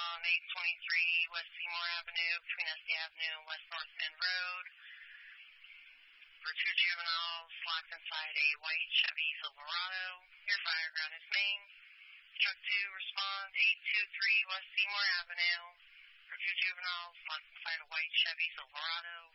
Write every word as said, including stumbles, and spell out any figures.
on eight twenty-three West Seymour Avenue between S D Avenue and West North End Road. For two juveniles locked inside a white Chevy Silverado. Your fire ground is Maine. Truck two responds eight two three West Seymour Avenue. For two juveniles locked inside a white Chevy Silverado.